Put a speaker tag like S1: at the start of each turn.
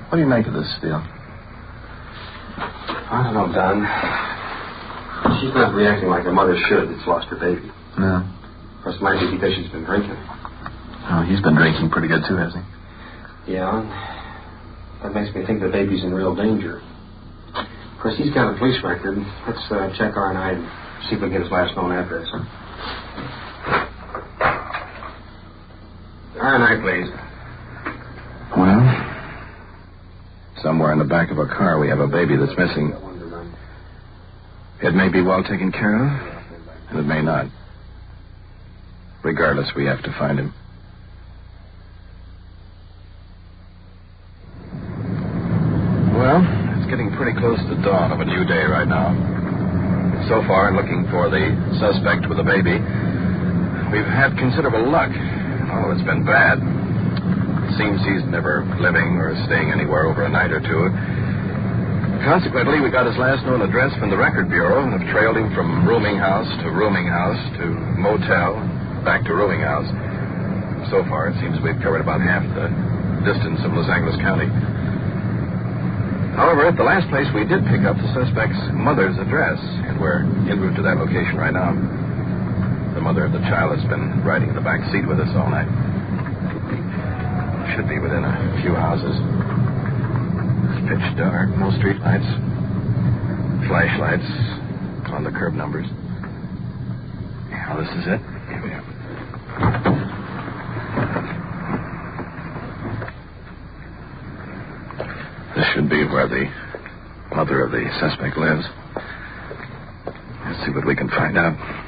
S1: What do you make of this, Steele?
S2: I don't know, Don. She's not reacting like her mother should that's lost her baby.
S1: No.
S2: Of course, it might be because she's been drinking.
S1: Oh, he's been drinking pretty good, too, hasn't he?
S2: Yeah. That makes me think the baby's in real danger. Of course, he's got a police record. Let's check R&I and see if we can get his last known address. R&I, please.
S1: Well, somewhere in the back of a car we have a baby that's missing. It may be well taken care of, and it may not. Regardless, we have to find him. Well, it's getting pretty close to dawn of a new day right now. So far, in looking for the suspect with the baby, we've had considerable luck. Oh, it's been bad. It seems he's never living or staying anywhere over a night or two. Consequently, we got his last known address from the Record Bureau and have trailed him from rooming house to rooming house to motel, back to rooming house. So far, it seems we've covered about half the distance of Los Angeles County. However, at the last place we did pick up the suspect's mother's address, and we're en route to that location right now. The mother of the child has been riding in the back seat with us all night. Should be within a few houses. It's pitch dark, no street lights. Flashlights on the curb numbers. Yeah, this is it. Here we are. This should be where the mother of the suspect lives. Let's see what we can find out.